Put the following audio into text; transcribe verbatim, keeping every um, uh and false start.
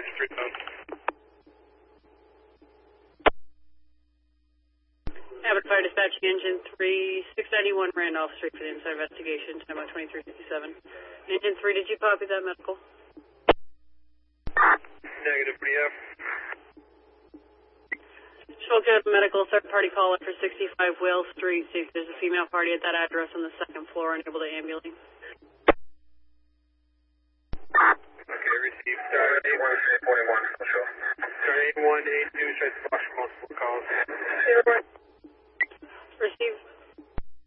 Street phone. Abbott Fire Dispatching Engine three, six ninety-one Randolph Street for the inside investigation, time out twenty-three fifty-seven. Engine three, did you copy that medical? Negative, what do you have? Spoke to medical third party caller for sixty-five Wales Street. See if there's a female party at that address on the second floor and able to ambulate. Okay, received. Uh, eight one twenty-one, I'll show. Sorry, eight one eight two, try to